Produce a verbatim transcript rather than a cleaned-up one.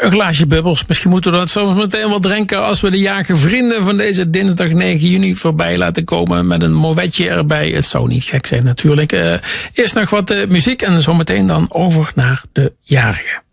Een glaasje bubbels. Misschien moeten we dat zo meteen wel drinken als we de jarige vrienden van deze dinsdag negen juni voorbij laten komen met een moetje erbij. Het zou niet gek zijn natuurlijk. Uh, eerst nog wat uh, muziek en zometeen dan over naar de jarigen.